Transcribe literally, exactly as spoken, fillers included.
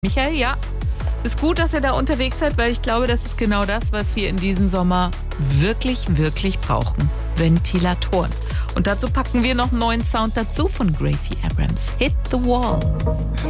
Michael, ja, ist gut, dass ihr da unterwegs seid, weil ich glaube, das ist genau das, was wir in diesem Sommer wirklich, wirklich brauchen. Ventilatoren. Und dazu packen wir noch einen neuen Sound dazu von Gracie Abrams. Hit the Wall.